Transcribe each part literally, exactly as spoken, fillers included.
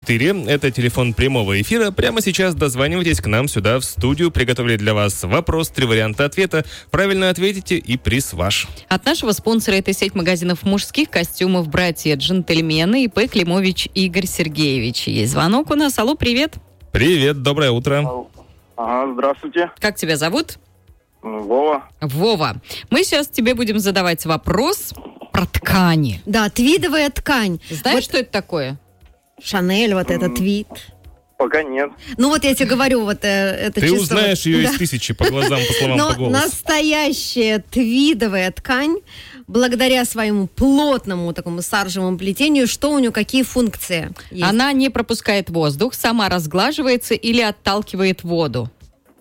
четыре. Это телефон прямого эфира. Прямо сейчас дозванивайтесь к нам сюда, в студию. Приготовили для вас вопрос, три варианта ответа. Правильно ответите, и приз ваш. От нашего спонсора это сеть магазинов мужских костюмов «Братья-джентльмены» и П. Климович Игорь Сергеевич. Есть звонок у нас. Алло, привет. Привет, доброе утро. Ага, здравствуйте. Как тебя зовут? Вова. Вова. Мы сейчас тебе будем задавать вопрос про ткани. Да, твидовая ткань. Знаешь, вот что это такое? Шанель, вот этот твид. Пока нет. Ну вот я тебе говорю, вот э, это Ты чисто узнаешь вот, ее да. из тысячи по глазам, по словам, Но по голосу. настоящая твидовая ткань, благодаря своему плотному такому саржевому плетению, что у нее, какие функции есть? Она не пропускает воздух, сама разглаживается или отталкивает воду.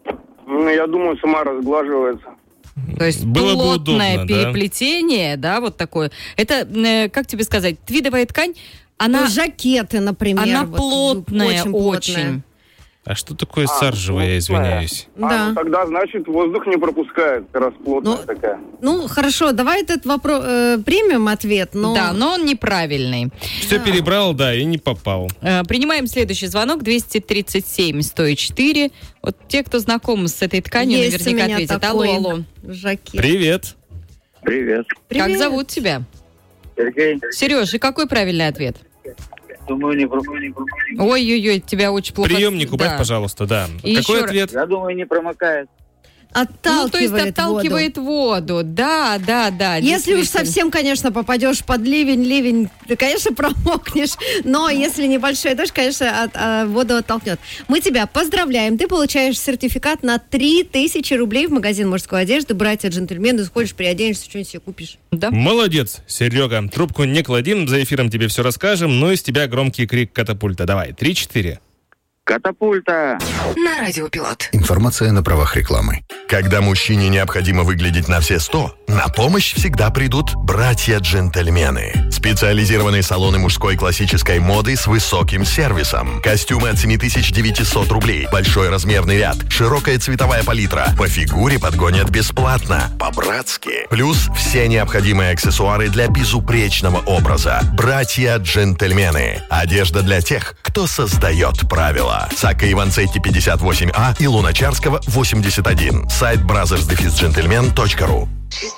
Ну, я думаю, сама разглаживается. То есть Было бы плотное удобно, да. переплетение, да, вот такое. Это, э, как тебе сказать, твидовая ткань, она, Ну, жакеты, например. она вот, плотная очень. очень. плотная. А что такое А, саржевое, я извиняюсь? А, Да. ну, тогда, значит, воздух не пропускает, как раз плотная Ну, такая. Ну, хорошо, давай этот вопрос э, примем ответ, но... Да, но он неправильный. Все перебрал, да, и не попал. Э, принимаем следующий звонок, двести тридцать семь сто четыре. Вот те, кто знаком с этой тканью, Есть у наверняка меня ответят. такой Алло, алло. жакет. Привет. Привет. Как Привет. зовут тебя? Сергей. Сереж, и какой правильный ответ? Думаю, не пропускает. Ой-ой-ой, тебя очень плохо... Приемник убавь, Да. пожалуйста, да. И Какой еще раз. ответ? Я думаю, не промокает. Отталкивает Ну, то есть отталкивает воду. воду. Да, да, да. Если уж действительно. совсем, конечно, попадешь под ливень, ливень, ты, конечно, промокнешь, но если небольшой дождь, конечно, от, а, воду оттолкнет. Мы тебя поздравляем. Ты получаешь сертификат на три тысячи рублей в магазин мужской одежды. Братья-джентльмены, сходишь, переоденешься, что-нибудь себе купишь. Да. Молодец, Серега. Трубку не кладим, за эфиром тебе все расскажем, но из тебя громкий крик катапульта. Давай, три-четыре. Катапульта. На Радиопилот. Информация на правах рекламы. Когда мужчине необходимо выглядеть на все сто, на помощь всегда придут братья-джентльмены. Специализированные салоны мужской классической моды с высоким сервисом. Костюмы от семь тысяч девятьсот рублей. Большой размерный ряд. Широкая цветовая палитра. По фигуре подгонят бесплатно. По-братски. Плюс все необходимые аксессуары для безупречного образа. Братья-джентльмены. Одежда для тех, кто создает правила. Сака Иванцетти пятьдесят восемь А и Луначарского восемьдесят один. Сайт бразерс дефис джентльмен точка ру.